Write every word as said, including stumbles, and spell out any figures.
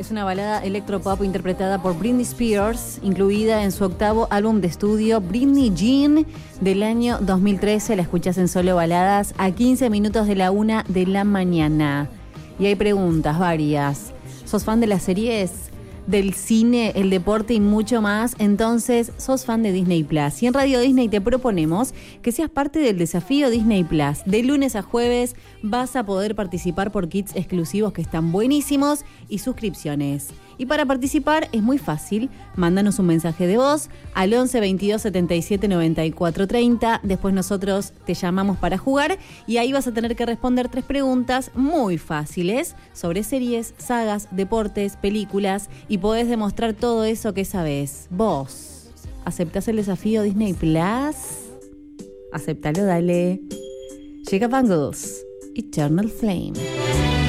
Es una balada electropop interpretada por Britney Spears, incluida en su octavo álbum de estudio Britney Jean del año dos mil trece. La escuchas en Solo Baladas a quince minutos de la una de la mañana. Y hay preguntas varias. ¿Sos fan de las series, del cine, el deporte y mucho más? Entonces sos fan de Disney Plus. Y en Radio Disney te proponemos que seas parte del desafío Disney Plus. De lunes a jueves vas a poder participar por kits exclusivos que están buenísimos y suscripciones. Y para participar es muy fácil. Mándanos un mensaje de voz al once veintidós setenta y siete noventa y cuatro treinta. Después nosotros te llamamos para jugar y ahí vas a tener que responder tres preguntas muy fáciles sobre series, sagas, deportes, películas y podés demostrar todo eso que sabés. ¿Vos aceptás el desafío Disney Plus? Acéptalo, dale. Llega Bangles, Eternal Flame.